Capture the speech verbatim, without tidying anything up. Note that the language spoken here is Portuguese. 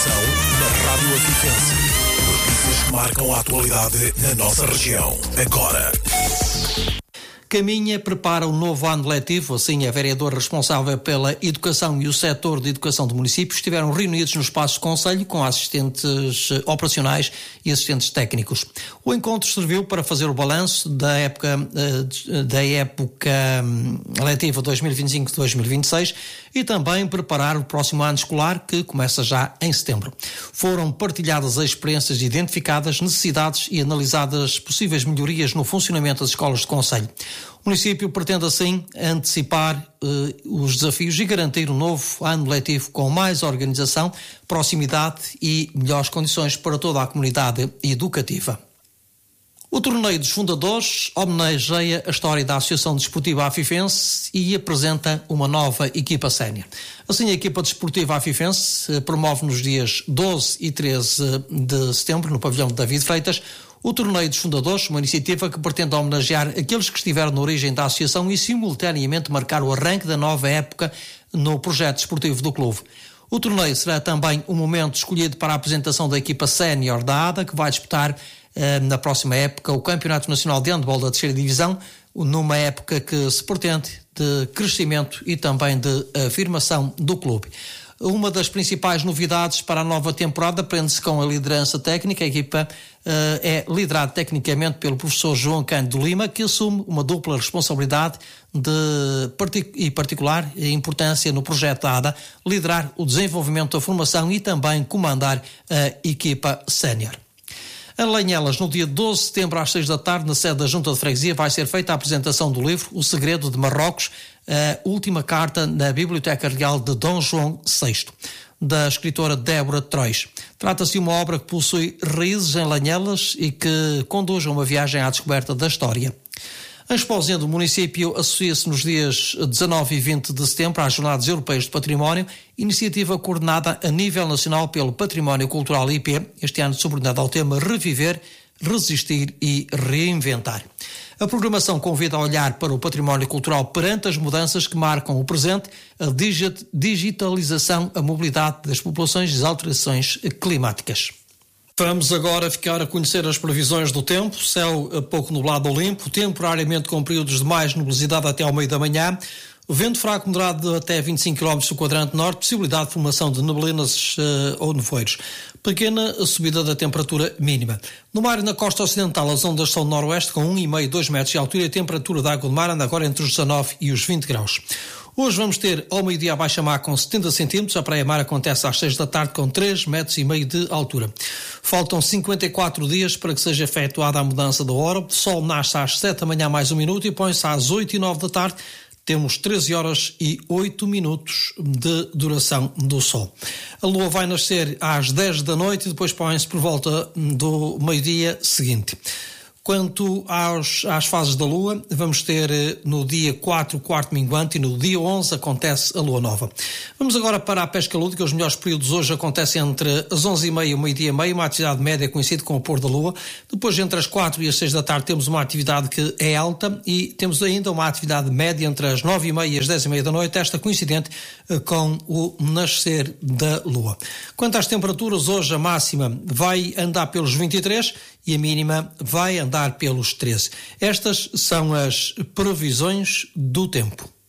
Informação na Rádio Afifense. Notícias que marcam a atualidade na nossa região. Agora. Caminha prepara um novo ano letivo, assim a vereadora responsável pela educação e o setor de educação do município estiveram reunidos no espaço do Conselho com assistentes operacionais e assistentes técnicos. O encontro serviu para fazer o balanço da época, da época letiva dois mil e vinte e cinco a dois mil e vinte e seis e também preparar o próximo ano escolar, que começa já em setembro. Foram partilhadas as experiências identificadas, necessidades e analisadas possíveis melhorias no funcionamento das escolas do Conselho. O município pretende, assim, antecipar eh, os desafios e garantir um novo ano letivo com mais organização, proximidade e melhores condições para toda a comunidade educativa. O Torneio dos Fundadores homenageia a história da Associação Desportiva Afifense e apresenta uma nova equipa sénior. Assim, a equipa desportiva Afifense promove nos dias doze e treze de setembro, no pavilhão de David Freitas, o Torneio dos Fundadores, uma iniciativa que pretende homenagear aqueles que estiveram na origem da associação e simultaneamente marcar o arranque da nova época no projeto desportivo do clube. O torneio será também um momento escolhido para a apresentação da equipa sénior da A D A, que vai disputar eh, na próxima época o Campeonato Nacional de Handball da terceira Divisão, numa época que se pretende de crescimento e também de afirmação do clube. Uma das principais novidades para a nova temporada prende-se com a liderança técnica. A equipa uh, é liderada tecnicamente pelo professor João Cândido Lima, que assume uma dupla responsabilidade de partic- e particular importância no projeto da A D A, liderar o desenvolvimento da formação e também comandar a equipa sénior. Em Lanhelas, no dia doze de setembro, às seis da tarde, na sede da Junta de Freguesia, vai ser feita a apresentação do livro O Segredo de Marrocos, a última carta na Biblioteca Real de Dom João sexto, da escritora Débora Trois. Trata-se de uma obra que possui raízes em Lanhelas e que conduz a uma viagem à descoberta da história. A Exposição do município associa-se nos dias dezanove e vinte de setembro às Jornadas Europeias de Património, iniciativa coordenada a nível nacional pelo Património Cultural I P, este ano subordinada ao tema Reviver, Resistir e Reinventar. A programação convida a olhar para o património cultural perante as mudanças que marcam o presente, a digitalização, a mobilidade das populações e as alterações climáticas. Vamos agora ficar a conhecer as previsões do tempo. Céu pouco nublado ou limpo, temporariamente com períodos de mais nubosidade até ao meio da manhã. Vento fraco moderado de até vinte e cinco quilómetros do quadrante norte, possibilidade de formação de neblinas uh, ou nevoeiros. Pequena subida da temperatura mínima. No mar e na costa ocidental, as ondas são noroeste com um vírgula cinco a dois metros de altura e a temperatura da água do mar anda agora entre os dezanove e os vinte graus. Hoje vamos ter ao meio-dia a baixa-mar com setenta centímetros, a praia-mar acontece às seis da tarde com três metros e meio de altura. Faltam cinquenta e quatro dias para que seja efetuada a mudança da hora. O sol nasce às sete da manhã mais um minuto e põe-se às oito e nove da tarde. Temos treze horas e oito minutos de duração do sol. A lua vai nascer às dez da noite e depois põe-se por volta do meio-dia seguinte. Quanto aos, às fases da lua, vamos ter no dia quatro o quarto minguante e no dia onze acontece a lua nova. Vamos agora para a pesca lúdica. Os melhores períodos hoje acontecem entre as onze e meia e o meio-dia e meia, uma atividade média coincide com o pôr da lua. Depois, entre as quatro e as seis da tarde, temos uma atividade que é alta e temos ainda uma atividade média entre as nove e meia e as dez e meia da noite, esta coincidente com o nascer da lua. Quanto às temperaturas, hoje a máxima vai andar pelos vinte e três e a mínima vai andar pelos treze. Estas são as previsões do tempo.